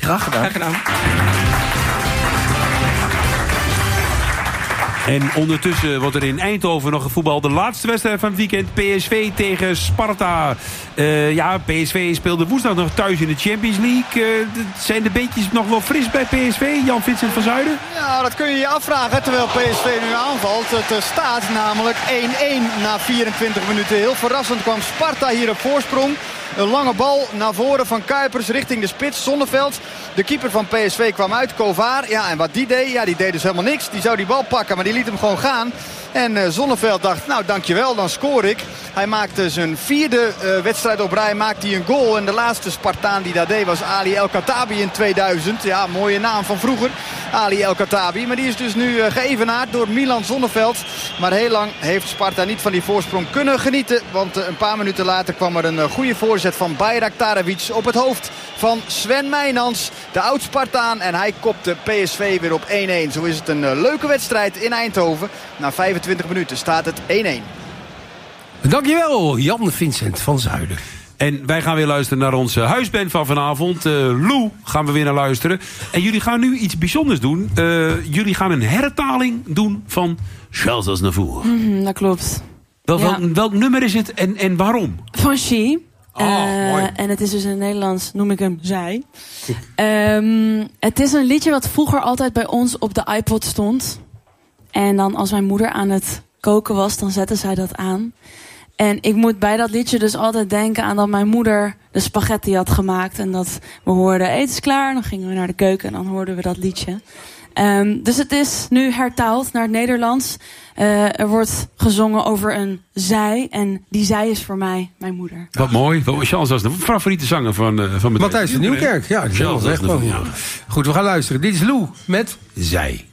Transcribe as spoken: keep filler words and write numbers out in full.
Graag gedaan. Graag gedaan. En ondertussen wordt er in Eindhoven nog gevoetbald. De laatste wedstrijd van het weekend. P S V tegen Sparta. Uh, ja, P S V speelde woensdag nog thuis in de Champions League. Uh, zijn de beetjes nog wel fris bij P S V? Jan-Vincent van Zuiden? Ja, dat kun je je afvragen terwijl P S V nu aanvalt. Het staat namelijk één-één na vierentwintig minuten. Heel verrassend kwam Sparta hier op voorsprong. Een lange bal naar voren van Kuipers richting de spits, Zonneveld. De keeper van P S V kwam uit, Kovaar. Ja, en wat die deed, ja, die deed dus helemaal niks. Die zou die bal pakken, maar die liet hem gewoon gaan. En uh, Zonneveld dacht, nou dankjewel, dan scoor ik. Hij maakte zijn vierde uh, wedstrijd op rij, maakte hij een goal. En de laatste Spartaan die dat deed was Ali El Khattabi in tweeduizend. Ja, mooie naam van vroeger, Ali El Khattabi. Maar die is dus nu uh, geëvenaard door Milan Zonneveld. Maar heel lang heeft Sparta niet van die voorsprong kunnen genieten. Want uh, een paar minuten later kwam er een uh, goede voorzet van Bayraktarevic op het hoofd van Sven Meijnans, de oud-Spartaan. En hij kopte P S V weer op één-één. Zo is het een uh, leuke wedstrijd in Eindhoven. Na vijfentwintig minuten staat het één-één. Dankjewel, Jan-Vincent van Zuiden. En wij gaan weer luisteren naar onze huisband van vanavond. Uh, Lou gaan we weer naar luisteren. En jullie gaan nu iets bijzonders doen. Uh, jullie gaan een hertaling doen van Charles Aznavour. Mm, dat klopt. Wel, ja. welk, welk nummer is het en, en waarom? Van She. Oh, uh, mooi. En het is dus in het Nederlands, noem ik hem Zij. um, het is een liedje wat vroeger altijd bij ons op de iPod stond. En dan als mijn moeder aan het koken was, dan zette zij dat aan. En ik moet bij dat liedje dus altijd denken aan dat mijn moeder de spaghetti had gemaakt. En dat we hoorden, eten is klaar. Dan gingen we naar de keuken en dan hoorden we dat liedje. Um, dus het is nu hertaald naar het Nederlands. Uh, er wordt gezongen over een zij. En die zij is voor mij mijn moeder. Wat mooi. Charles was de favoriete zanger van, uh, van Matthijs van Nieuwkerk. Ja, die is wel echt. Goed, we gaan luisteren. Dit is Lou met Zij.